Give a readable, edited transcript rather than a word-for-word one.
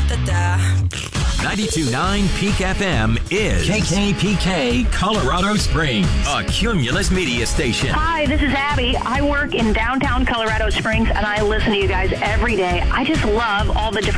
92.9 Peak FM is KKPK Colorado Springs, a Cumulus media station. Hi, this is Abby. I work in downtown Colorado Springs, and I listen to you guys every day. I just love all the different